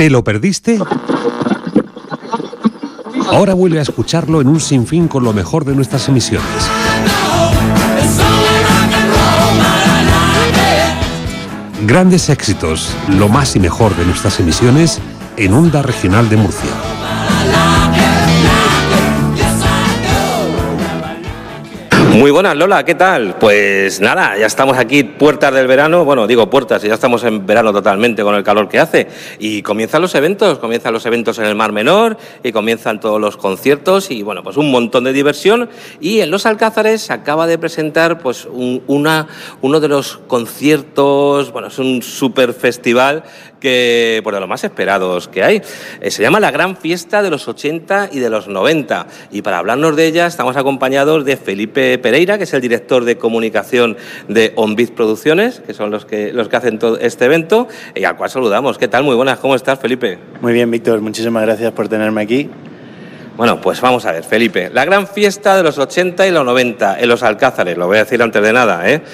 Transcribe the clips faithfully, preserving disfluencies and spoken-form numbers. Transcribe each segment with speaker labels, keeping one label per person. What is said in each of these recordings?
Speaker 1: ¿Te lo perdiste? Ahora vuelve a escucharlo en un sinfín con lo mejor de nuestras emisiones. Grandes éxitos, lo más y mejor de nuestras emisiones en Onda Regional de Murcia.
Speaker 2: Muy buenas, Lola, ¿qué tal? Pues nada, ya estamos aquí, puertas del verano, bueno, digo puertas, ya estamos en verano totalmente con el calor que hace, y comienzan los eventos, comienzan los eventos en el Mar Menor, y comienzan todos los conciertos, y bueno, pues un montón de diversión, y en Los Alcázares se acaba de presentar pues un, una, uno de los conciertos, bueno, es un super festival que, por de los más esperados que hay, eh, se llama La Gran Fiesta de los ochenta y de los noventa, y para hablarnos de ella estamos acompañados de Felipe Pereira, que es el director de comunicación de OnBeat Producciones, que son los que, los que hacen todo este evento, y al cual saludamos. ¿Qué tal? Muy buenas, ¿cómo estás, Felipe?
Speaker 3: Muy bien, Víctor, muchísimas gracias por tenerme aquí.
Speaker 2: Bueno, pues vamos a ver, Felipe, la gran fiesta de los ochenta y los noventa en Los Alcázares, lo voy a decir antes de nada, ¿eh?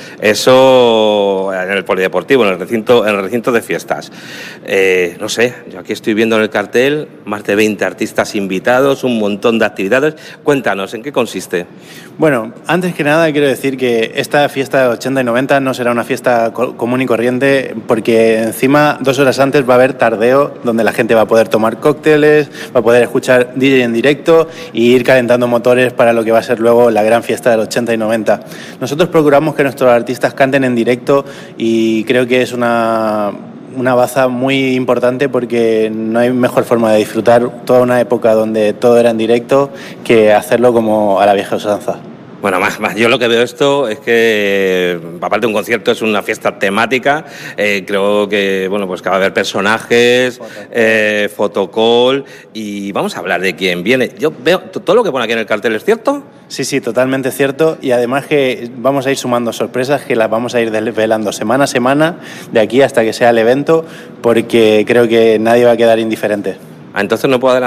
Speaker 2: Eso en el polideportivo, en el recinto, en el recinto de fiestas. Eh, no sé, yo aquí estoy viendo en el cartel más de veinte artistas invitados, un montón de actividades. Cuéntanos, ¿en qué consiste?
Speaker 3: Bueno, antes que nada quiero decir que esta fiesta de ochenta y noventa no será una fiesta co- común y corriente, porque encima dos horas antes va a haber tardeo, donde la gente va a poder tomar cócteles, va a poder escuchar D J en directo y ir calentando motores para lo que va a ser luego la gran fiesta del ochenta y noventa. Nosotros procuramos que nuestros artistas canten en directo y creo que es una, una baza muy importante, porque no hay mejor forma de disfrutar toda una época donde todo era en directo que hacerlo como a la vieja usanza.
Speaker 2: Bueno, más, más, yo lo que veo esto es que, aparte de un concierto, es una fiesta temática. Eh, creo que, bueno, pues que va a haber personajes, eh, fotocall, y vamos a hablar de quién viene. Yo veo, ¿todo lo que pone aquí en el cartel es cierto?
Speaker 3: Sí, sí, totalmente cierto, y además que vamos a ir sumando sorpresas que las vamos a ir desvelando semana a semana de aquí hasta que sea el evento, porque creo que nadie va a quedar indiferente.
Speaker 2: Ah, entonces no puedo adelantar